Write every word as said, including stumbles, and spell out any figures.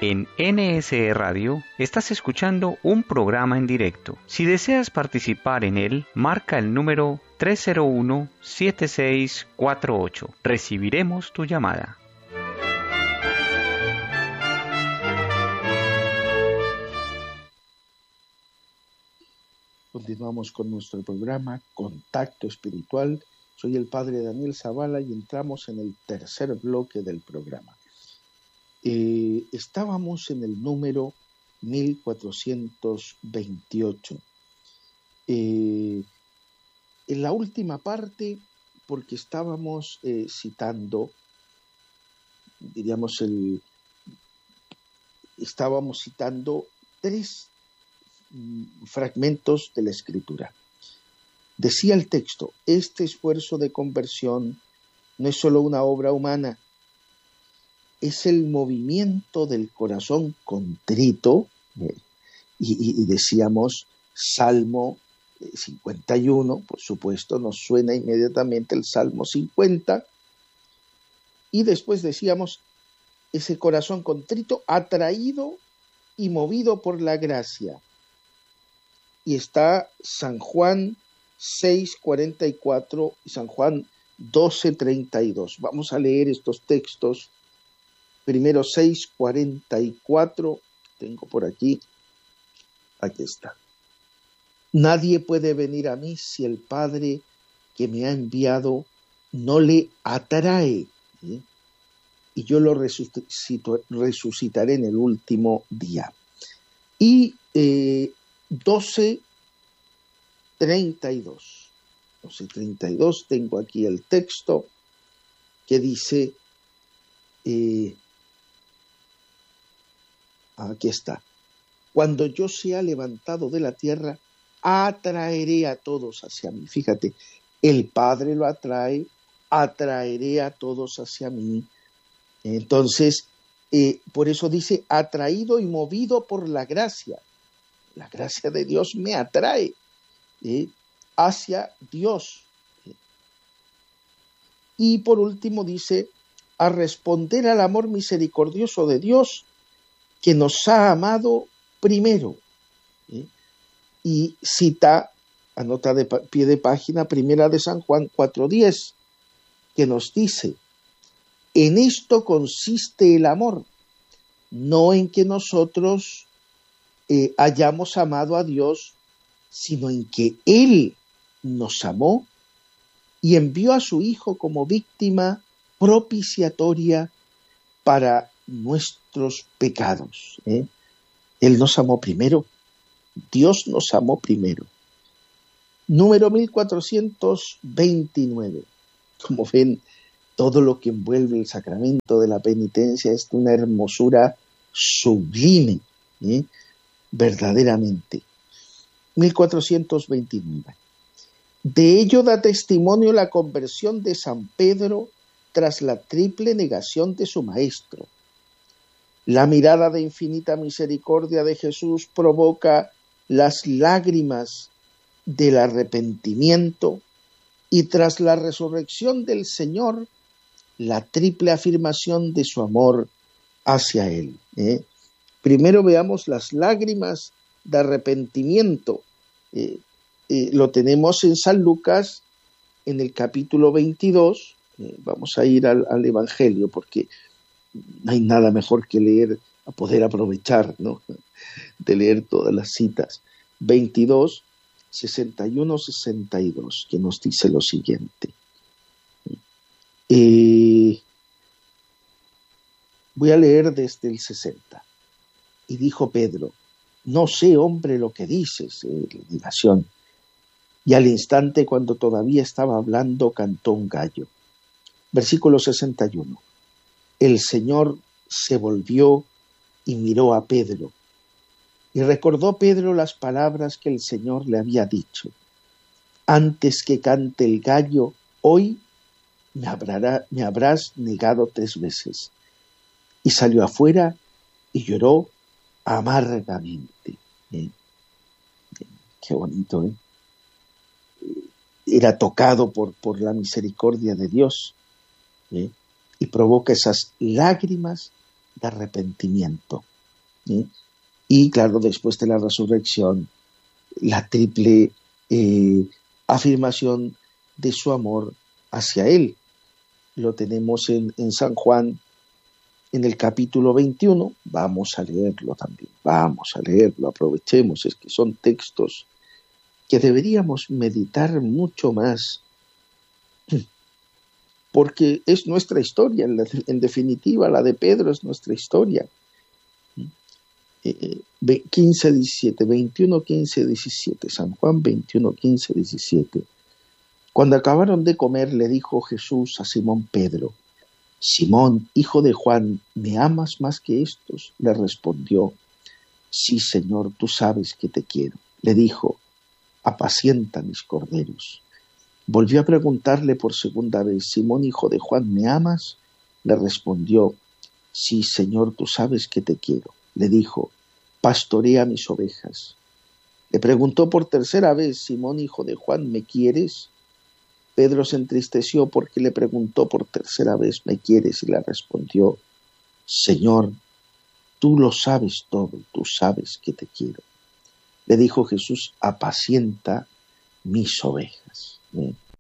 En N S E Radio estás escuchando un programa en directo. Si deseas participar en él, marca el número tres cero uno, siete seis cuatro ocho. Recibiremos tu llamada. Continuamos con nuestro programa Contacto Espiritual. Soy el Padre Daniel Zavala y entramos en el tercer bloque del programa. Eh, estábamos en el número mil cuatrocientos veintiocho. Eh, en la última parte, porque estábamos eh, citando, diríamos, el, estábamos citando tres mm, fragmentos de la Escritura. Decía el texto: este esfuerzo de conversión no es solo una obra humana, es el movimiento del corazón contrito, eh, y, y decíamos Salmo cincuenta y uno, por supuesto, nos suena inmediatamente el Salmo cincuenta, y después decíamos ese corazón contrito atraído y movido por la gracia. Y está San Juan seis cuarenta y cuatro y San Juan doce treinta y dos. Vamos a leer estos textos. Primero seis cuarenta y cuatro, tengo por aquí, aquí está. Nadie puede venir a mí si el Padre que me ha enviado no le atrae, ¿sí? Y yo lo resucito, resucitaré en el último día. Y eh, doce treinta y dos, doce treinta y dos, tengo aquí el texto que dice, eh, aquí está, cuando yo sea levantado de la tierra, atraeré a todos hacia mí. Fíjate, el Padre lo atrae, atraeré a todos hacia mí. Entonces, eh, por eso dice, atraído y movido por la gracia. La gracia de Dios me atrae eh, hacia Dios. Y por último dice, a responder al amor misericordioso de Dios, que nos ha amado primero. ¿eh? Y cita, anota de pie de página, primera de San Juan cuatro diez, que nos dice, en esto consiste el amor, no en que nosotros eh, hayamos amado a Dios, sino en que Él nos amó y envió a su Hijo como víctima propiciatoria para nuestros pecados. ¿eh? Él nos amó primero, Dios nos amó primero. Número mil cuatrocientos veintinueve. Como ven, todo lo que envuelve el sacramento de la penitencia es una hermosura sublime, ¿eh? verdaderamente. mil cuatrocientos veintinueve. De ello da testimonio la conversión de San Pedro tras la triple negación de su maestro. La mirada de infinita misericordia de Jesús provoca las lágrimas del arrepentimiento y tras la resurrección del Señor, la triple afirmación de su amor hacia Él. ¿eh? Primero veamos las lágrimas de arrepentimiento. Eh, eh, lo tenemos en San Lucas, en el capítulo veintidós. Eh, vamos a ir al, al Evangelio porque no hay nada mejor que leer, a poder aprovechar, ¿no? de leer todas las citas. veintidós, sesenta y uno, sesenta y dos, que nos dice lo siguiente. Eh, voy a leer desde el sesenta. Y dijo Pedro, no sé, hombre, lo que dices, eh, negación. Y al instante, cuando todavía estaba hablando, cantó un gallo. Versículo sesenta y uno. El Señor se volvió y miró a Pedro. Y recordó Pedro las palabras que el Señor le había dicho. Antes que cante el gallo, hoy me, habrá, me habrás negado tres veces. Y salió afuera y lloró amargamente. ¿Eh? Qué bonito, ¿eh? Era tocado por, por la misericordia de Dios, ¿eh? Y provoca esas lágrimas de arrepentimiento. ¿sí? Y claro, después de la resurrección, la triple eh, afirmación de su amor hacia Él. Lo tenemos en, en San Juan, en el capítulo veintiuno. Vamos a leerlo también, vamos a leerlo, aprovechemos, es que son textos que deberíamos meditar mucho más, porque es nuestra historia, en, la, en definitiva la de Pedro es nuestra historia. Eh, quince, diecisiete, veintiuno, quince, diecisiete, San Juan veintiuno, quince, diecisiete. Cuando acabaron de comer, le dijo Jesús a Simón Pedro: Simón, hijo de Juan, ¿me amas más que estos? Le respondió: Sí, Señor, tú sabes que te quiero. Le dijo: apacienta mis corderos. Volvió a preguntarle por segunda vez: Simón, hijo de Juan, ¿me amas? Le respondió: Sí, Señor, tú sabes que te quiero. Le dijo: pastorea mis ovejas. Le preguntó por tercera vez: Simón, hijo de Juan, ¿me quieres? Pedro se entristeció porque le preguntó por tercera vez: ¿me quieres? Y le respondió: Señor, tú lo sabes todo, tú sabes que te quiero. Le dijo Jesús: apacienta mis ovejas. ¿Eh?